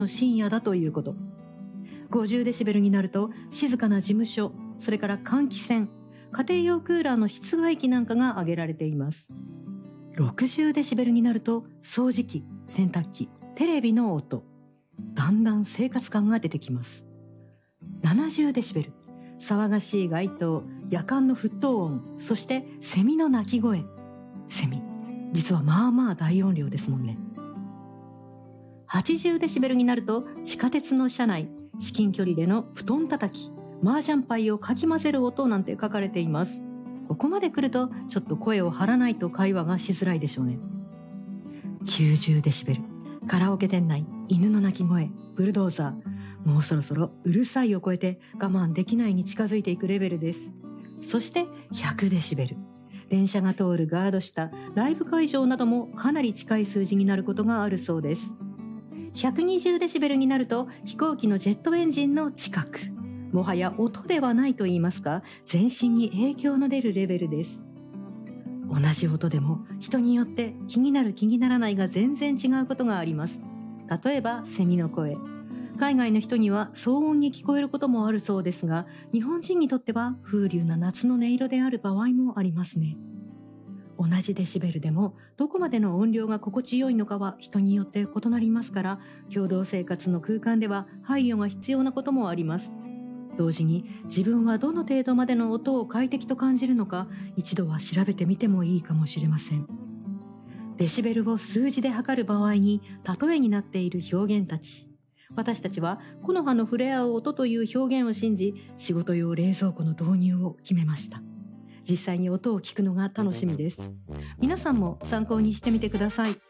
の深夜だということ。50デシベルになると静かな事務所、それから換気扇、家庭用クーラーの室外機なんかが挙げられています。60デシベルになると掃除機、洗濯機、テレビの音。だんだん生活感が出てきます。70デシベル、騒がしい街灯、夜間の沸騰音、そしてセミの鳴き声。セミ、実はまあまあ大音量ですもんね。80デシベルになると地下鉄の車内、至近距離での布団叩き、麻雀牌をかき混ぜる音なんて書かれています。ここまで来るとちょっと声を張らないと会話がしづらいでしょうね。90デシベル、カラオケ店内、犬の鳴き声、ブルドーザー。もうそろそろうるさいを超えて我慢できないに近づいていくレベルです。そして100デシベル。電車が通るガード下、ライブ会場などもかなり近い数字になることがあるそうです。120デシベルになると飛行機のジェットエンジンの近く。もはや音ではないと言いますか、全身に影響の出るレベルです。同じ音でも人によって気になる気にならないが全然違うことがあります。例えばセミの声。海外の人には騒音に聞こえることもあるそうですが、日本人にとっては風流な夏の音色である場合もありますね。同じデシベルでもどこまでの音量が心地よいのかは人によって異なりますから、共同生活の空間では配慮が必要なこともあります。同時に自分はどの程度までの音を快適と感じるのか、一度は調べてみてもいいかもしれません。デシベルを数字で測る場合に例えになっている表現たち。私たちは木の葉の触れ合う音という表現を信じ、仕事用冷蔵庫の導入を決めました。実際に音を聞くのが楽しみです。皆さんも参考にしてみてください。